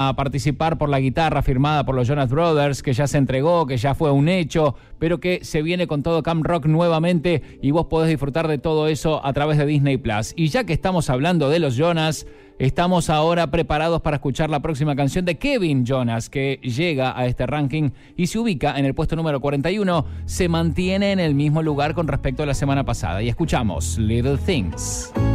a participar por la guitarra firmada por los Jonas Brothers, que ya se entregó, que ya fue un hecho, pero que se viene con todo Camp Rock nuevamente y vos podés disfrutar de todo eso a través de Disney Plus. Y ya que estamos hablando de los Jonas, estamos ahora preparados para escuchar la próxima canción de Kevin Jonas, que llega a este ranking y se ubica en el puesto número 41, se mantiene en el mismo lugar con respecto a la semana pasada. Y escuchamos Little Things.